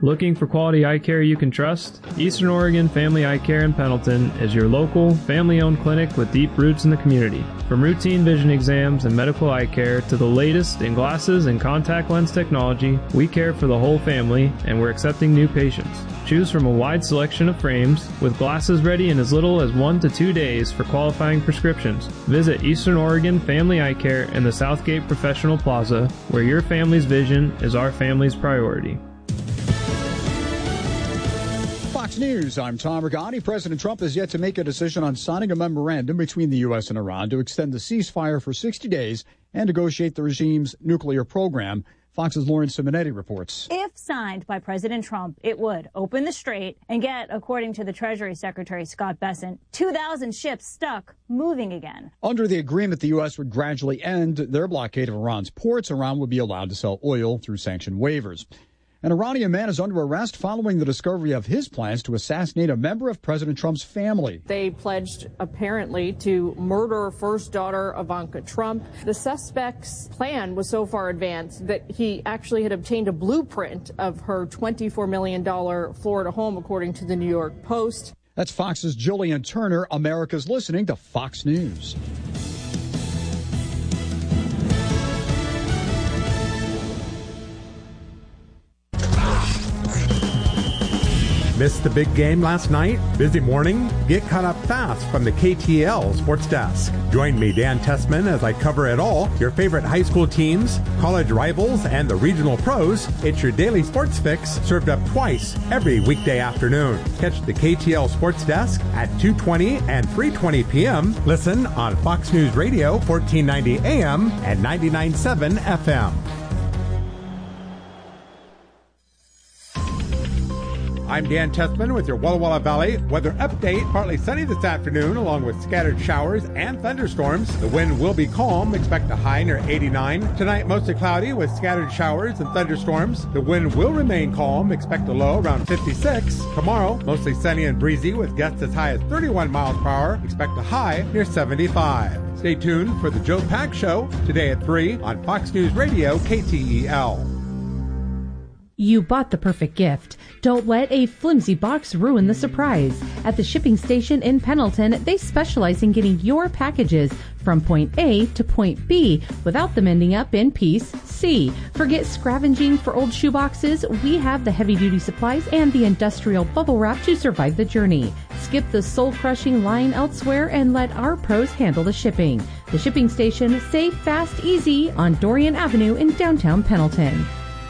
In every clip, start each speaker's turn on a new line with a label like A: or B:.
A: Looking for quality eye care you can trust? Eastern Oregon Family Eye Care in Pendleton is your local, family-owned clinic with deep roots in the community. From routine vision exams and medical eye care to the latest in glasses and contact lens technology, we care for the whole family, and we're accepting new patients. Choose from a wide selection of frames, with glasses ready in as little as 1 to 2 days for qualifying prescriptions. Visit Eastern Oregon Family Eye Care in the Southgate Professional Plaza, where your family's vision is our family's priority.
B: Fox News, I'm Tom Regani. President Trump has yet to make a decision on signing a memorandum between the U.S. and Iran to extend the ceasefire for 60 days and negotiate the regime's nuclear program. Fox's Lauren Simonetti reports.
C: If signed by President Trump, it would open the strait and get, according to the Treasury Secretary Scott Bessent, 2,000 ships stuck moving again.
B: Under the agreement, the U.S. would gradually end their blockade of Iran's ports. Iran would be allowed to sell oil through sanction waivers. An Iranian man is under arrest following the discovery of his plans to assassinate a member of President Trump's family.
D: They pledged, apparently, to murder first daughter Ivanka Trump. The suspect's plan was so far advanced that he actually had obtained a blueprint of her $24 million Florida home, according to the New York Post.
B: That's Fox's Jillian Turner. America's listening to Fox News.
E: Missed the big game last night? Busy morning? Get caught up fast from the KTL Sports Desk. Join me, Dan Tessman, as I cover it all. Your favorite high school teams, college rivals, and the regional pros. It's your daily sports fix served up twice every weekday afternoon. Catch the KTL Sports Desk at 2:20 and 3:20 p.m. Listen on Fox News Radio, 1490 AM and 99.7 FM. I'm Dan Tessman with your Walla Walla Valley weather update. Partly sunny this afternoon, along with scattered showers and thunderstorms. The wind will be calm. Expect a high near 89. Tonight, mostly cloudy with scattered showers and thunderstorms. The wind will remain calm. Expect a low around 56. Tomorrow, mostly sunny and breezy with gusts as high as 31 miles per hour. Expect a high near 75. Stay tuned for the Joe Pack Show today at 3 on Fox News Radio KTEL.
F: You bought the perfect gift. Don't let a flimsy box ruin the surprise. At the shipping station in Pendleton, they specialize in getting your packages from point A to point B without them ending up in piece C. Forget scavenging for old shoeboxes. We have the heavy-duty supplies and the industrial bubble wrap to survive the journey. Skip the soul-crushing line elsewhere and let our pros handle the shipping. The shipping station, safe, fast, easy on Dorian Avenue in downtown Pendleton.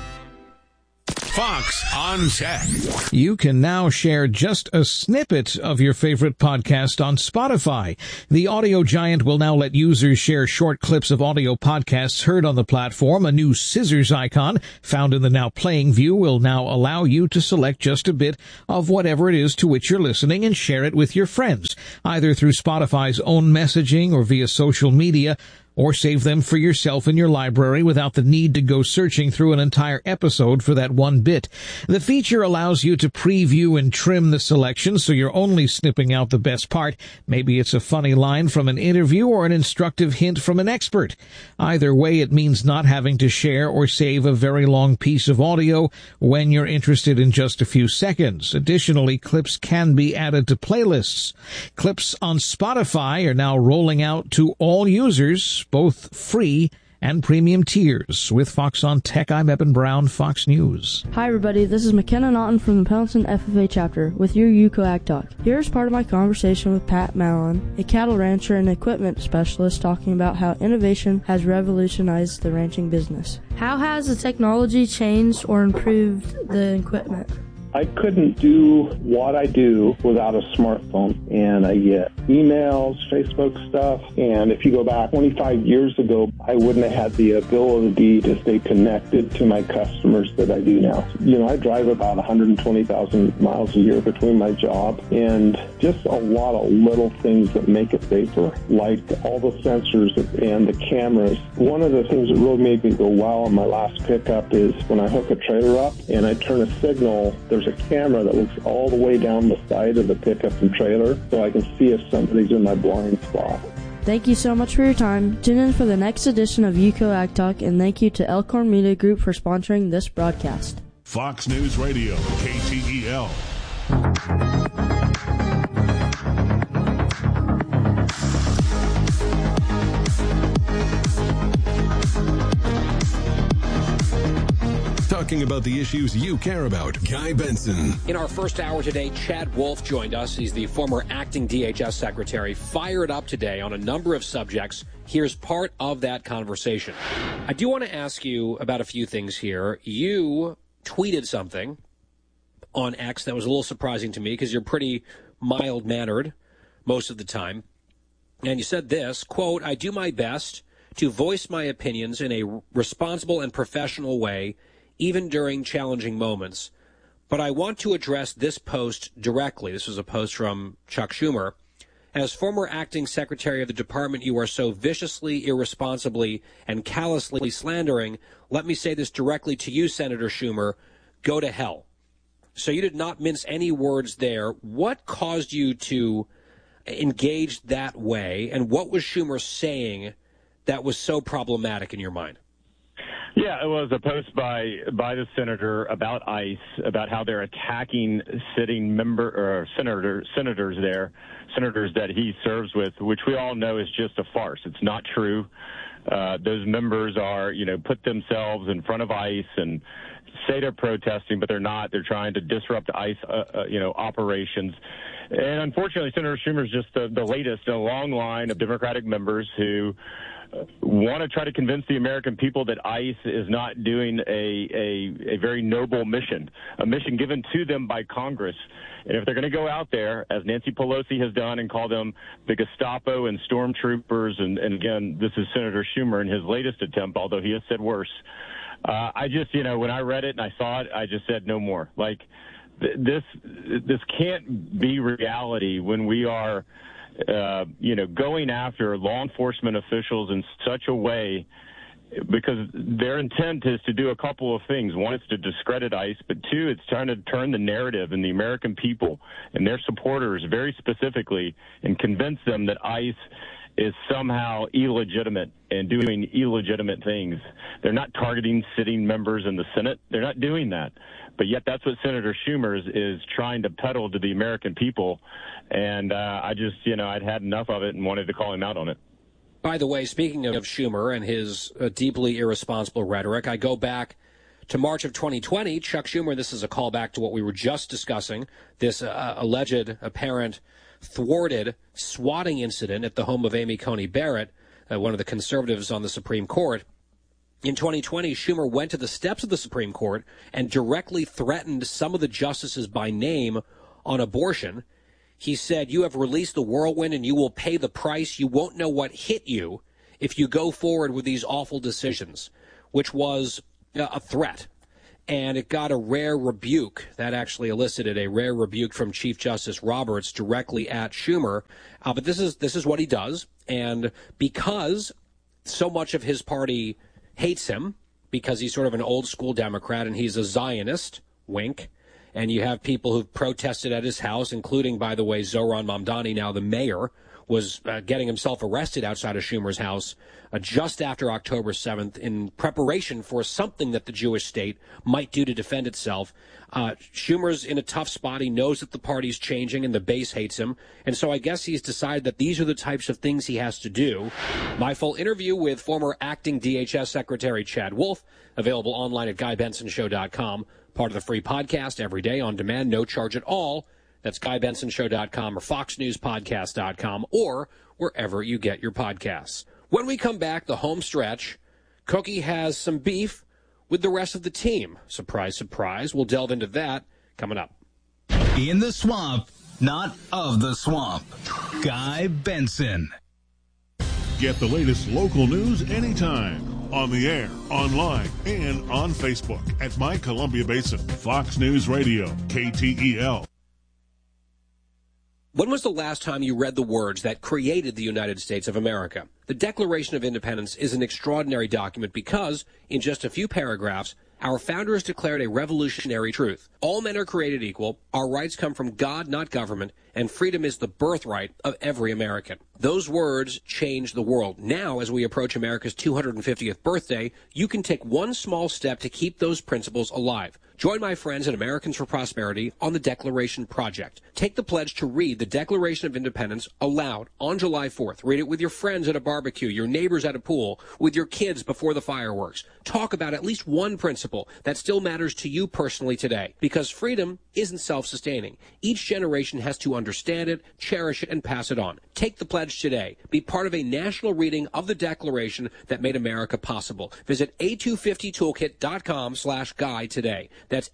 G: Fox on Tech.
H: You can now share just a snippet of your favorite podcast on Spotify. The audio giant will now let users share short clips of audio podcasts heard on the platform. A new scissors icon found in the Now Playing view will now allow you to select just a bit of whatever it is to which you're listening and share it with your friends, either through Spotify's own messaging or via social media, or save them for yourself in your library without the need to go searching through an entire episode for that one bit. The feature allows you to preview and trim the selection so you're only snipping out the best part. Maybe it's a funny line from an interview or an instructive hint from an expert. Either way, it means not having to share or save a very long piece of audio when you're interested in just a few seconds. Additionally, clips can be added to playlists. Clips on Spotify are now rolling out to all users, both free and premium tiers. With Fox on Tech, I'm Eben Brown, Fox News.
I: Hi everybody, this is McKenna Naughton from the Pendleton FFA chapter with your UCO Ag Talk. Here's part of my conversation with Pat Mallon, a cattle rancher and equipment specialist, talking about how innovation has revolutionized the ranching business. How has the technology changed or improved the equipment?
J: I couldn't do what I do without a smartphone, and I get emails, Facebook stuff, and if you go back 25 years ago, I wouldn't have had the ability to stay connected to my customers that I do now. You know, I drive about 120,000 miles a year between my job, and just a lot of little things that make it safer, like all the sensors and the cameras. One of the things that really made me go wow on my last pickup is when I hook a trailer up and I turn a signal, there's a camera that looks all the way down the side of the pickup and trailer so I can see if somebody's in my blind spot.
I: Thank you so much for your time. Tune in for the next edition of UCO Ag Talk, and thank you to Elkhorn Media Group for sponsoring this broadcast.
G: Fox News Radio, KTEL. Talking about the issues you care about. Guy Benson.
K: In our first hour today, Chad Wolf joined us. He's the former acting DHS secretary, fired up today on a number of subjects. Here's part of that conversation. I do want to ask you about a few things here. You tweeted something on X that was a little surprising to me because you're pretty mild-mannered most of the time. And you said this, quote, "I do my best to voice my opinions in a responsible and professional way, even during challenging moments. But I want to address this post directly." This was a post from Chuck Schumer. "As former acting secretary of the department you are so viciously, irresponsibly, and callously slandering, let me say this directly to you, Senator Schumer, go to hell." So you did not mince any words there. What caused you to engage that way, and what was Schumer saying that was so problematic in your mind?
L: Yeah, it was a post by the senator about ICE, about how they're attacking sitting senators that he serves with, which we all know is just a farce. It's not true. Those members are, put themselves in front of ICE and say they're protesting, but they're not. They're trying to disrupt ICE, operations. And unfortunately, Senator Schumer is just the latest in a long line of Democratic members who want to try to convince the American people that ICE is not doing a very noble mission, a mission given to them by Congress. And if they're going to go out there, as Nancy Pelosi has done, and call them the Gestapo and stormtroopers, and again, this is Senator Schumer in his latest attempt, although he has said worse. I just, when I read it and I saw it, I just said no more. Like, this can't be reality when we are going after law enforcement officials in such a way, because their intent is to do a couple of things. One is to discredit ICE, but two, it's trying to turn the narrative in the American people and their supporters very specifically and convince them that ICE is somehow illegitimate and doing illegitimate things. They're not targeting sitting members in the Senate. They're not doing that. But yet that's what Senator Schumer is trying to peddle to the American people. And I just, I'd had enough of it and wanted to call him out on it.
K: By the way, speaking of Schumer and his deeply irresponsible rhetoric, I go back to March of 2020. Chuck Schumer, this is a callback to what we were just discussing, this alleged, apparent, thwarted swatting incident at the home of Amy Coney Barrett, one of the conservatives on the Supreme Court. In 2020, Schumer went to the steps of the Supreme Court and directly threatened some of the justices by name on abortion. He said, "You have released the whirlwind and you will pay the price. You won't know what hit you if you go forward with these awful decisions," which was a threat. And it got a rare rebuke. That actually elicited a rare rebuke from Chief Justice Roberts directly at Schumer. But this is what he does. And because so much of his party hates him, because he's sort of an old school Democrat and he's a Zionist, wink, and you have people who've protested at his house, including, by the way, Zohran Mamdani, now the mayor, was getting himself arrested outside of Schumer's house just after October 7th in preparation for something that the Jewish state might do to defend itself. Schumer's in a tough spot. He knows that the party's changing and the base hates him. And so I guess he's decided that these are the types of things he has to do. My full interview with former acting DHS Secretary Chad Wolf, available online at GuyBensonShow.com, part of the free podcast every day on demand, no charge at all. That's GuyBensonShow.com or FoxNewsPodcast.com or wherever you get your podcasts. When we come back, the home stretch, Cookie has some beef with the rest of the team. Surprise, surprise. We'll delve into that coming up.
M: In the swamp, not of the swamp. Guy Benson.
G: Get the latest local news anytime. On the air, online, and on Facebook at My Columbia Basin. Fox News Radio, KTEL.
K: When was the last time you read the words that created the United States of America? The Declaration of Independence is an extraordinary document because, in just a few paragraphs, our founders declared a revolutionary truth. All men are created equal, our rights come from God, not government, and freedom is the birthright of every American. Those words changed the world. Now, as we approach America's 250th birthday, you can take one small step to keep those principles alive. Join my friends at Americans for Prosperity on the Declaration Project. Take the pledge to read the Declaration of Independence aloud on July 4th. Read it with your friends at a barbecue, your neighbors at a pool, with your kids before the fireworks. Talk about at least one principle that still matters to you personally today, because freedom isn't self-sustaining. Each generation has to understand it, cherish it, and pass it on. Take the pledge today. Be part of a national reading of the Declaration that made America possible. Visit a250toolkit.com/guy today. That's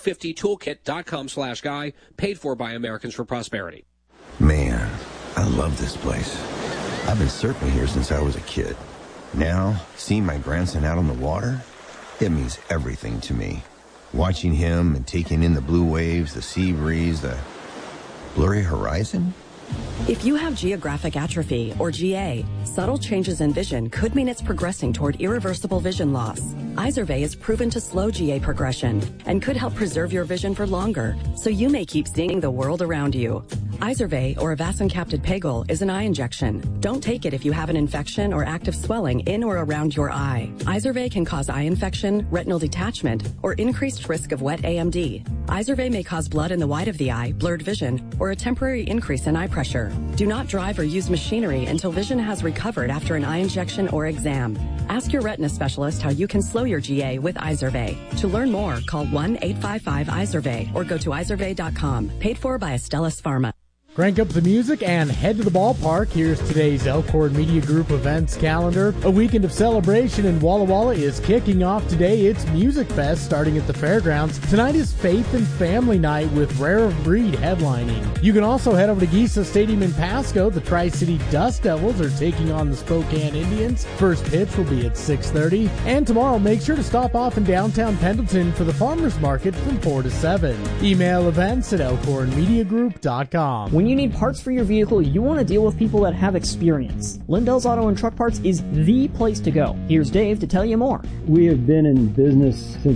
K: a250toolkit.com/guy, paid for by Americans for Prosperity.
N: Man, I love this place. I've been surfing here since I was a kid. Now, seeing my grandson out on the water, it means everything to me. Watching him and taking in the blue waves, the sea breeze, the blurry horizon.
O: If you have geographic atrophy, or GA, subtle changes in vision could mean it's progressing toward irreversible vision loss. Izervay is proven to slow GA progression and could help preserve your vision for longer, so you may keep seeing the world around you. Izervay, or avacincaptad pegol, is an eye injection. Don't take it if you have an infection or active swelling in or around your eye. Izervay can cause eye infection, retinal detachment, or increased risk of wet AMD. Izervay may cause blood in the white of the eye, blurred vision, or a temporary increase in eye pressure. Do not drive or use machinery until vision has recovered after an eye injection or exam. Ask your retina specialist how you can slow your GA with Izervay. To learn more, call 1-855-IZERVAY or go to izervay.com. Paid for by Astellas Pharma.
P: Crank up the music and head to the ballpark. Here's today's Elkhorn Media Group events calendar. A weekend of celebration in Walla Walla is kicking off today. It's Music Fest starting at the fairgrounds. Tonight is Faith and Family Night with Rare of Breed headlining. You can also head over to Giesa Stadium in Pasco. The Tri-City Dust Devils are taking on the Spokane Indians. First pitch will be at 6:30. And tomorrow, make sure to stop off in downtown Pendleton for the Farmers Market from 4 to 7. Email events at elkhornmediagroup.com.
Q: When you need parts for your vehicle, you want to deal with people that have experience. Lindell's Auto and Truck Parts is the place to go. Here's Dave to tell you more.
R: We have been in business since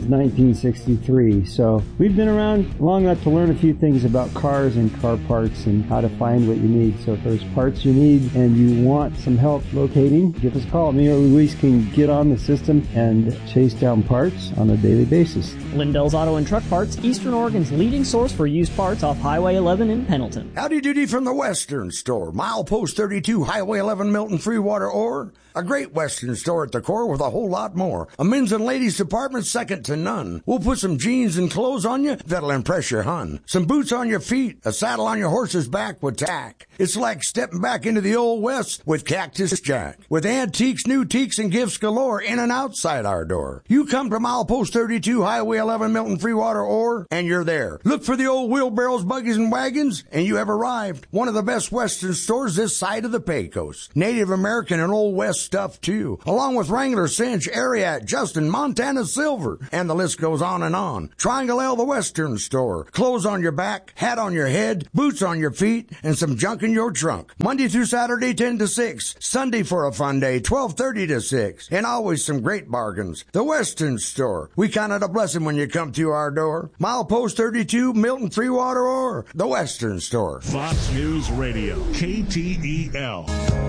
R: 1963, so we've been around long enough to learn a few things about cars and car parts and how to find what you need. So if there's parts you need and you want some help locating, give us a call. Me or Luis can get on the system and chase down parts on a daily basis.
Q: Lindell's Auto and Truck Parts, Eastern Oregon's leading source for used parts off Highway 11 in Pendleton.
S: Howdy doody from the Western Store. Milepost 32, Highway 11, Milton, Freewater, Ore. A great Western store at the core with a whole lot more. A men's and ladies department second to none. We'll put some jeans and clothes on you that'll impress your hun. Some boots on your feet, a saddle on your horse's back with tack. It's like stepping back into the old West with Cactus Jack. With antiques, new teaks, and gifts galore in and outside our door. You come to Milepost 32, Highway 11, Milton, Freewater, Ore, and you're there. Look for the old wheelbarrows, buggies, and wagons, and you have arrived. One of the best Western stores this side of the Pecos. Native American and Old West stuff, too. Along with Wrangler, Cinch, Ariat, Justin, Montana Silver, and the list goes on and on. Triangle L, the Western Store. Clothes on your back, hat on your head, boots on your feet, and some junk in your trunk. Monday through Saturday, 10 to 6. Sunday for a fun day, 12:30 to 6. And always some great bargains. The Western Store. We count it a blessing when you come through our door. Milepost 32, Milton, Freewater, or the Western Store.
G: Fox News Radio, KTEL.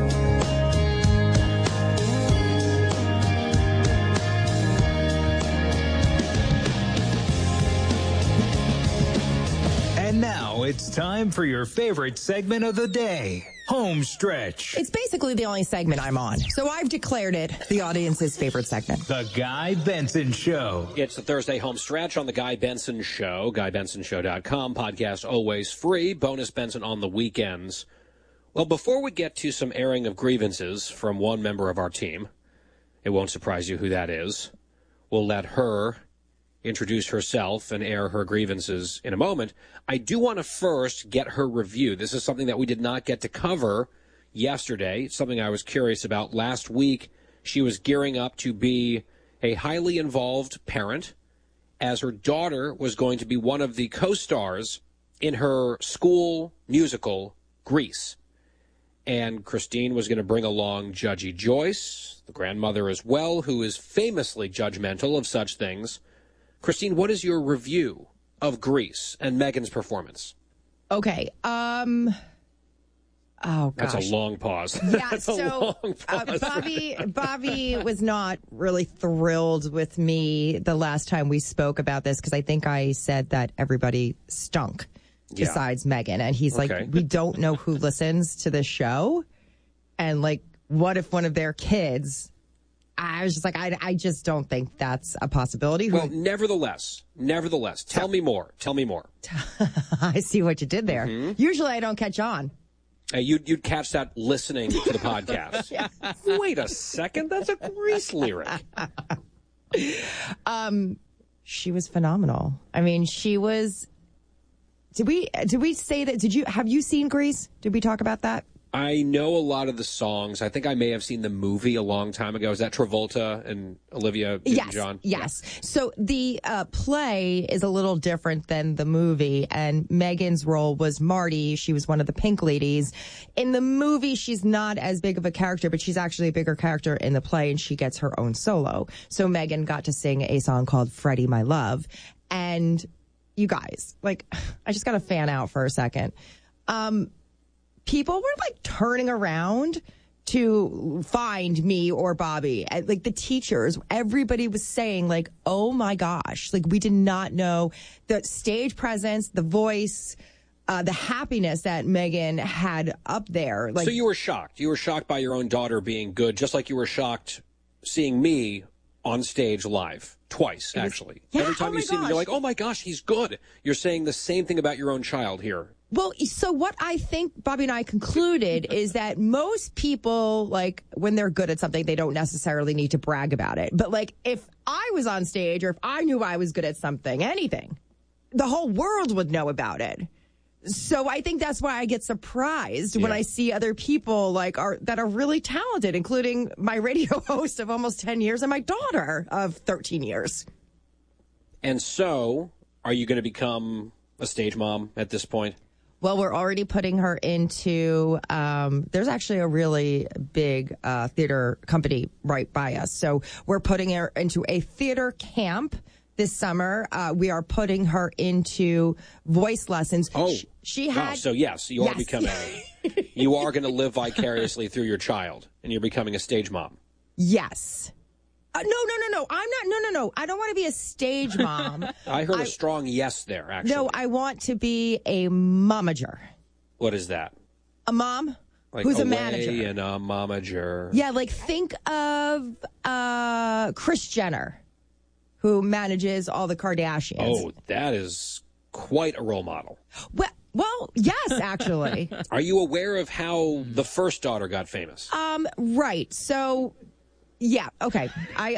M: And now it's time for your favorite segment of the day, Home Stretch.
T: It's basically the only segment I'm on, so I've declared it the audience's favorite segment.
M: The Guy Benson Show.
K: It's the Thursday Home Stretch on the Guy Benson Show, GuyBensonShow.com. Podcast always free. Bonus Benson on the weekends. Well, before we get to some airing of grievances from one member of our team, it won't surprise you who that is. We'll let her introduce herself and air her grievances in a moment. I do want to first get her review. This is something that we did not get to cover yesterday. It's something I was curious about. Last week, she was gearing up to be a highly involved parent, as her daughter was going to be one of the co-stars in her school musical, Grease. And Christine was going to bring along Judgy Joyce, the grandmother as well, who is famously judgmental of such things. Christine, what is your review of Grease and Megan's performance?
T: Okay. Oh, gosh.
K: That's a long pause.
T: Yeah,
K: That's a long pause.
T: Bobby was not really thrilled with me the last time we spoke about this because I think I said that everybody stunk besides Megan. And he's like, we don't know who listens to this show. And like, what if one of their kids... I was just like, I just don't think that's a possibility.
K: Well, nevertheless, tell me more.
T: I see what you did there.
K: Mm-hmm.
T: Usually I don't catch on.
K: You'd catch that listening to the podcast.
T: Yeah.
K: Wait a second, that's a Grease lyric.
T: She was phenomenal. I mean, she was. Did we say that? Have you seen Grease? Did we talk about that?
K: I know a lot of the songs. I think I may have seen the movie a long time ago. Is that Travolta and Olivia Newton-John?
T: Yes. Yeah. So the play is a little different than the movie, and Megan's role was Marty. She was one of the Pink Ladies. In the movie, she's not as big of a character, but she's actually a bigger character in the play, and she gets her own solo. So Megan got to sing a song called Freddie, My Love. And you guys, like, I just got to fan out for a second. People were like turning around to find me or Bobby. Like the teachers, everybody was saying like, oh my gosh, like we did not know the stage presence, the voice, the happiness that Megan had up there. Like,
K: so you were shocked. You were shocked by your own daughter being good, just like you were shocked seeing me on stage live. Twice, actually.
T: Yeah,
K: every time you see me, you're like, oh my gosh, he's good. You're saying the same thing about your own child here.
T: Well, so what I think Bobby and I concluded is that most people, like, when they're good at something, they don't necessarily need to brag about it. But, like, if I was on stage or if I knew I was good at something, anything, the whole world would know about it. So I think that's why I get surprised when I see other people, like, that are really talented, including my radio host of almost 10 years and my daughter of 13 years.
K: And so, are you going to become a stage mom at this point?
T: Well, we're already putting her into, there's actually a really big theater company right by us. So we're putting her into a theater camp this summer. We are putting her into voice lessons.
K: Oh,
T: she had.
K: Oh, so yes, you are becoming, you are going to live vicariously through your child and you're becoming a stage mom.
T: Yes. No. I'm not. No. I don't want to be a stage mom.
K: I heard a strong yes there, actually.
T: No, I want to be a momager.
K: What is that?
T: A mom
K: like
T: who's a
K: away
T: manager.
K: And a momager.
T: Yeah, like think of Kris Jenner, who manages all the Kardashians.
K: Oh, that is quite a role model.
T: Well, yes, actually.
K: Are you aware of how the first daughter got famous?
T: Right. So. Yeah. Okay.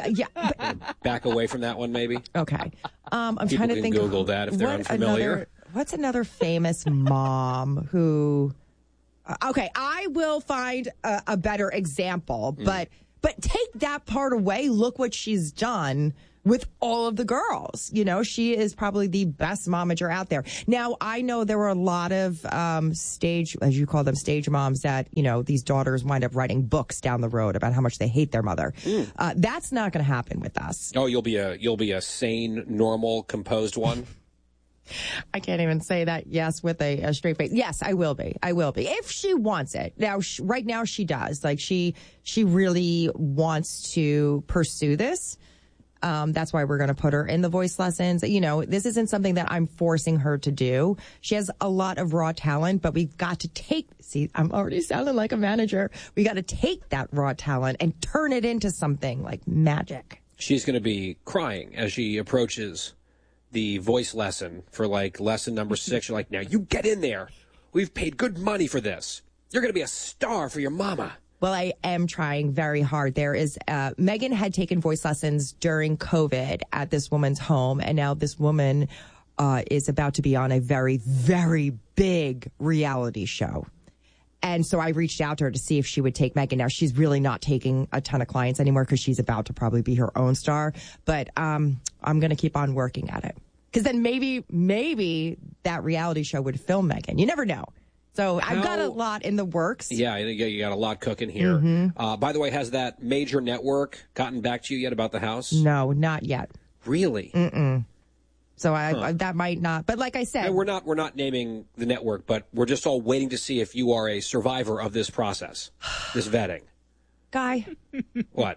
K: Back away from that one, maybe.
T: Okay. I'm
K: People
T: trying to
K: can
T: think.
K: Google that if they're unfamiliar.
T: What's another famous mom who? Okay, I will find a better example, but take that part away. Look what she's done with all of the girls. You know, she is probably the best momager out there. Now, I know there were a lot of stage, as you call them, stage moms that, you know, these daughters wind up writing books down the road about how much they hate their mother. That's not going to happen with us.
K: Oh, you'll be a sane, normal, composed one?
T: I can't even say that, yes, with a straight face. Yes, I will be. If she wants it. Now, right now she does. Like, she really wants to pursue this. That's why we're going to put her in the voice lessons. You know, this isn't something that I'm forcing her to do. She has a lot of raw talent, but we've got to I'm already sounding like a manager. We got to take that raw talent and turn it into something like magic.
K: She's going to be crying as she approaches the voice lesson for like lesson number 6. You're like, now you get in there. We've paid good money for this. You're going to be a star for your mama.
T: Well, I am trying very hard. There is, Megan had taken voice lessons during COVID at this woman's home, and now this woman is about to be on a very, very big reality show. And so I reached out to her to see if she would take Megan. Now, she's really not taking a ton of clients anymore because she's about to probably be her own star. But I'm going to keep on working at it. Because then maybe that reality show would film Megan. You never know. So I've got a lot in the works.
K: Yeah, you got a lot cooking here.
T: Mm-hmm.
K: By the way, has that major network gotten back to you yet about the house?
T: No, not yet.
K: Really?
T: Mm-mm. So that might not. But like I said,
K: and we're not naming the network, but we're just all waiting to see if you are a survivor of this process, this vetting.
T: Guy.
K: What?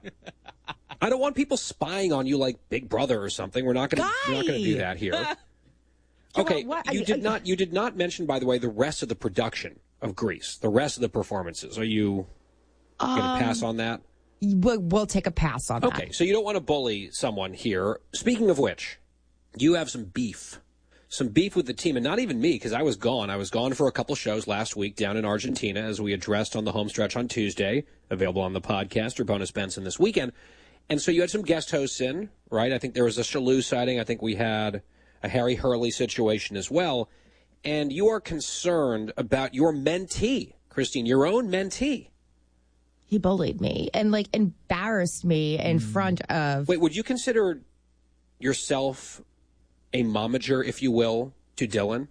K: I don't want people spying on you like Big Brother or something. We're not going to do that here. Okay, you did not mention, by the way, the rest of the production of Grease, the rest of the performances. Are you going to pass on that?
T: We'll take a pass on that.
K: Okay, so you don't want to bully someone here. Speaking of which, you have some beef with the team, and not even me, because I was gone. I was gone for a couple shows last week down in Argentina, as we addressed on the home stretch on Tuesday, available on the podcast, or Bonus Benson this weekend. And so you had some guest hosts in, right? I think there was a Shalou sighting. I think we had a Harry Hurley situation as well. And you are concerned about your mentee, Christine, your own mentee.
T: He bullied me and embarrassed me in front of.
K: Wait, would you consider yourself a momager, if you will, to Dylan?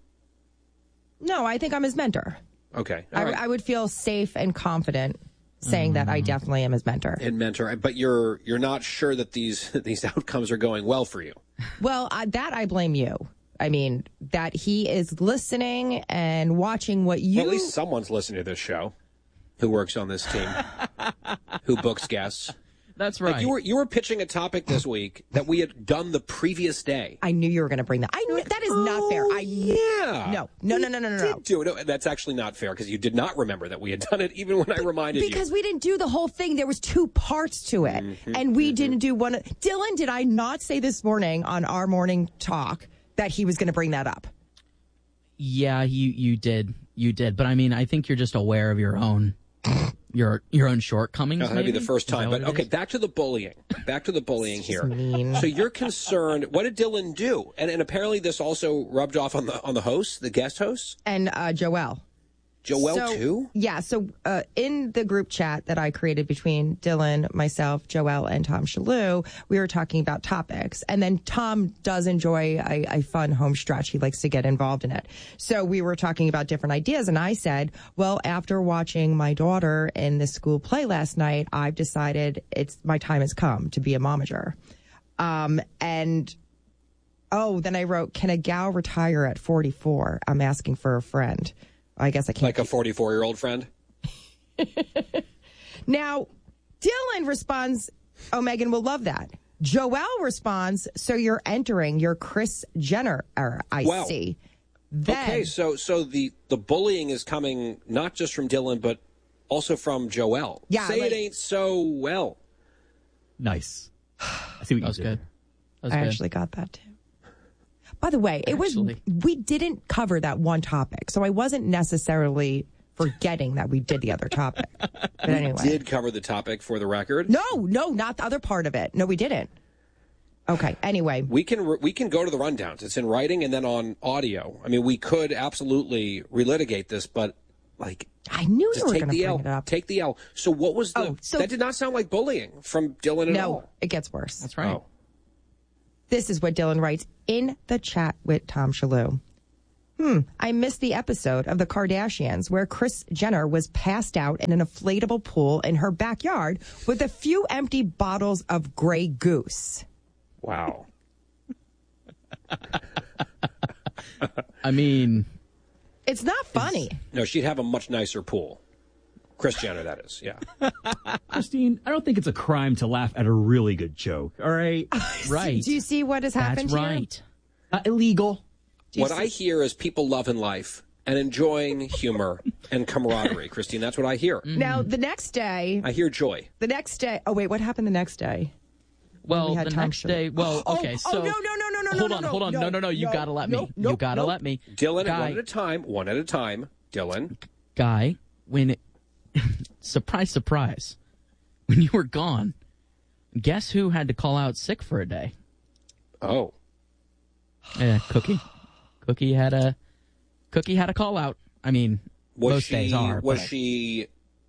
T: No, I think I'm his mentor.
K: Okay.
T: I would feel safe and confident saying that I definitely am his mentor.
K: And mentor, but you're not sure that these outcomes are going well for you.
T: Well, that I blame you. I mean, that he is listening and watching what you...
K: Well, at least someone's listening to this show who works on this team, who books guests.
U: That's right.
K: Like you were pitching a topic this week that we had done the previous day.
T: I knew you were going to bring that. I knew that is not fair.
K: Yeah.
T: No.
K: Do it. That's actually not fair because you did not remember that we had done it even when I reminded you.
T: Because we didn't do the whole thing. There was 2 parts to it. And we didn't do one. Dylan, did I not say this morning on our morning talk that he was going to bring that up?
U: Yeah, you did. You did. But I mean, I think you're just aware of your own your own shortcomings.
K: That'd be the first time. But okay, back to the bullying. Back to the bullying here.
T: Mean.
K: So you're concerned. What did Dylan do? And apparently this also rubbed off on the hosts, the guest hosts,
T: and Joelle.
K: Joelle too?
T: Yeah. So in the group chat that I created between Dylan, myself, Joelle, and Tom Shalou, we were talking about topics. And then Tom does enjoy a fun home stretch. He likes to get involved in it. So we were talking about different ideas. And I said, well, after watching my daughter in the school play last night, I've decided my time has come to be a momager. Then I wrote, can a gal retire at 44? I'm asking for a friend. I guess I can't.
K: Like a 44-year-old friend?
T: Now, Dylan responds, oh, Megan will love that. Joelle responds, so you're entering your Kris Jenner era, I see. Then,
K: okay, so the bullying is coming not just from Dylan, but also from Joelle.
T: Yeah,
K: Say it ain't so well.
U: Nice. I see what you did.
T: I actually got that, too. By the way, we didn't cover that one topic, so I wasn't necessarily forgetting that we did the other topic. But anyway.
K: We did cover the topic for the record.
T: No, not the other part of it. No, we didn't. Okay, anyway.
K: We can go to the rundowns. It's in writing and then on audio. I mean, we could absolutely relitigate this, but
T: I knew you were going to bring it up.
K: Take the L. So what was that did not sound like bullying from Dylan at all.
T: No, it gets worse.
U: That's right.
K: Oh.
T: This is what Dylan writes in the chat with Tom Shalou. I missed the episode of the Kardashians where Kris Jenner was passed out in an inflatable pool in her backyard with a few empty bottles of Grey Goose.
K: Wow.
U: I mean,
T: it's not funny.
K: No, she'd have a much nicer pool. Kris Jenner, that is, yeah.
V: Christine, I don't think it's a crime to laugh at a really good joke, all right?
U: Right.
T: Do you see what has happened
U: here?
T: That's
U: right.
V: Not illegal.
K: What I hear is people loving life and enjoying humor and camaraderie, Christine. That's what I hear.
T: Now, the next day...
K: I hear joy.
T: The next day... Oh, wait, what happened the next day?
U: Well, the next day... Well, okay, so...
T: no.
U: Hold on. No. You gotta let me. You gotta let me.
K: Dylan, one at a time. Dylan.
U: Guy, when... surprise, surprise. When you were gone, guess who had to call out sick for a day?
K: Oh.
U: Yeah, Cookie. Cookie had a call out. I mean, most days are.
K: Was she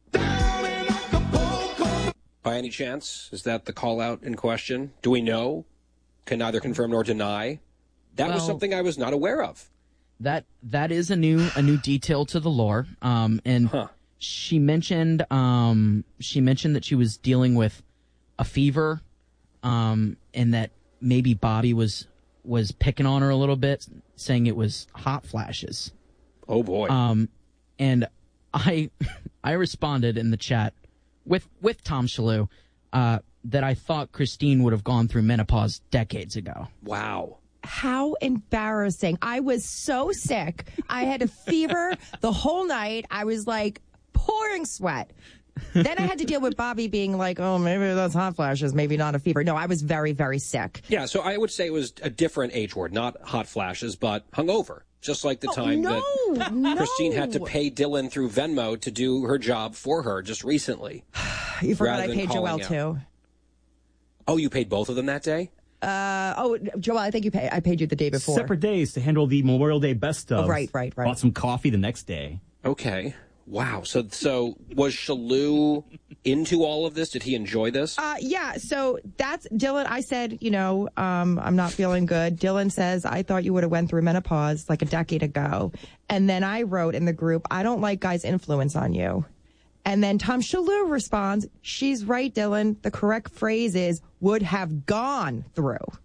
K: by any chance? Is that the call out in question? Do we know? Can neither confirm nor deny. That was something I was not aware of.
U: That is a new detail to the lore. She mentioned that she was dealing with a fever, and that maybe Bobby was was picking on her a little bit, saying it was hot flashes.
K: Oh boy.
U: And I responded in the chat with Tom Shalhoub that I thought Christine would have gone through menopause decades ago.
K: Wow.
T: How embarrassing. I was so sick. I had a fever the whole night. I was like pouring sweat. Then I had to deal with Bobby being like, oh, maybe that's hot flashes, maybe not a fever. No, I was very, very sick.
K: Yeah, so I would say it was a different H word, not hot flashes, but hungover. Just like the time that Christine had to pay Dylan through Venmo to do her job for her just recently.
T: You forgot I paid Joelle, too.
K: Oh, you paid both of them that day?
T: Joelle, I think I paid you the day before.
V: Separate days to handle the Memorial Day best of.
T: Oh, right.
V: Bought some coffee the next day.
K: Okay. Wow. So was Shalhoub into all of this? Did he enjoy this?
T: Yeah. So that's Dylan. I said, I'm not feeling good. Dylan says, I thought you would have went through menopause like a decade ago. And then I wrote in the group, I don't like guys' influence on you. And then Tom Shalhoub responds, she's right, Dylan. The correct phrase is would have gone through.